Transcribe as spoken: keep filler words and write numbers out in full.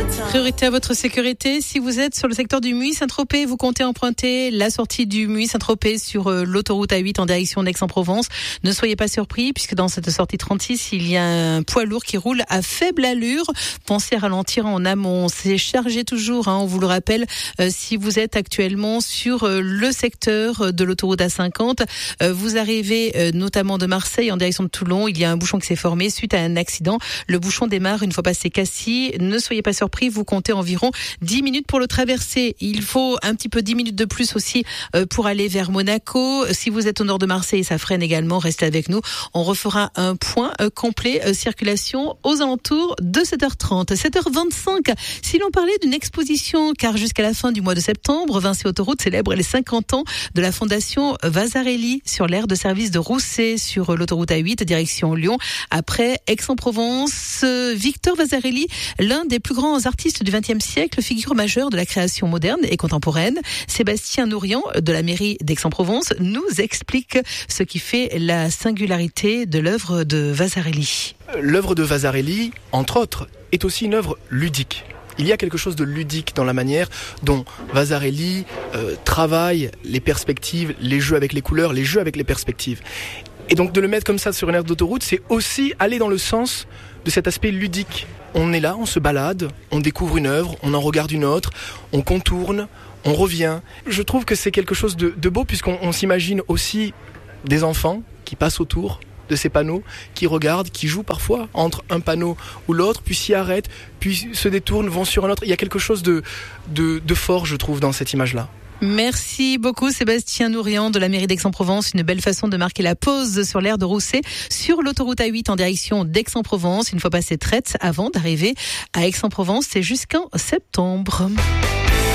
Priorité à votre sécurité. Si vous êtes sur le secteur du Muy-Saint-Tropez, vous comptez emprunter la sortie du Muy-Saint-Tropez sur euh, l'autoroute A huit en direction d'Aix-en-Provence. Ne soyez pas surpris puisque dans cette sortie trente-six, il y a un poids lourd qui roule à faible allure. Pensez à ralentir en amont. C'est chargé toujours, hein, on vous le rappelle, euh, si vous êtes actuellement sur euh, le secteur de l'autoroute A cinquante. Euh, vous arrivez euh, notamment de Marseille en direction de Toulon. Il y a un bouchon qui s'est formé suite à un accident. Le bouchon démarre une fois passé Cassis. Ne soyez pas surpris, vous comptez environ dix minutes pour le traverser. Il faut un petit peu dix minutes de plus aussi euh, pour aller vers Monaco. Si vous êtes au nord de Marseille, ça freine également. Restez avec nous. On refera un point euh, complet euh, circulation aux alentours de sept heures trente. sept heures vingt-cinq. Si l'on parlait d'une exposition, car jusqu'à la fin du mois de septembre, Vinci Autoroute célèbre les cinquante ans de la fondation Vasarely sur l'aire de service de Rousset sur l'autoroute A huit direction Lyon. Après Aix-en-Provence, Victor Vasarely, l'un des plus grands artistes du vingtième siècle, figure majeure de la création moderne et contemporaine. Sébastien Nourian de la mairie d'Aix-en-Provence nous explique ce qui fait la singularité de l'œuvre de Vasarely. L'œuvre de Vasarely, entre autres, est aussi une œuvre ludique. Il y a quelque chose de ludique dans la manière dont Vasarely euh, travaille les perspectives, les jeux avec les couleurs, les jeux avec les perspectives. Et donc de le mettre comme ça sur une aire d'autoroute, c'est aussi aller dans le sens de cet aspect ludique. On est là, on se balade, on découvre une œuvre, on en regarde une autre, on contourne, on revient. Je trouve que c'est quelque chose de, de beau puisqu'on on s'imagine aussi des enfants qui passent autour de ces panneaux, qui regardent, qui jouent parfois entre un panneau ou l'autre, puis s'y arrêtent, puis se détournent, vont sur un autre. Il y a quelque chose de, de, de fort, je trouve, dans cette image-là. Merci beaucoup Sébastien Nourian de la mairie d'Aix-en-Provence. Une belle façon de marquer la pause sur l'aire de Rousset sur l'autoroute A huit en direction d'Aix-en-Provence. Une fois passé Traite avant d'arriver à Aix-en-Provence, c'est jusqu'en septembre.